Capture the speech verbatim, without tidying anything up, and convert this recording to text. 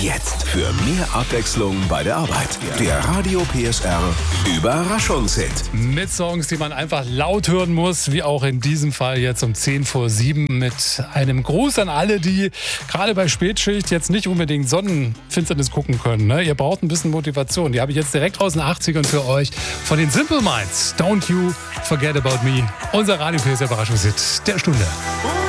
jetzt für mehr Abwechslung bei der Arbeit. Der Radio P S R Überraschungshit. Mit Songs, die man einfach laut hören muss, wie auch in diesem Fall jetzt um zehn vor sieben mit einem Gruß an alle, die gerade bei Spätschicht jetzt nicht unbedingt Sonnenfinsternis gucken können. Ne? Ihr braucht ein bisschen Motivation. Die habe ich jetzt direkt aus den achtzigern für euch. Von den Simple Minds. Don't You Forget About Me. Unser Radio P S R Überraschungshit der Stunde.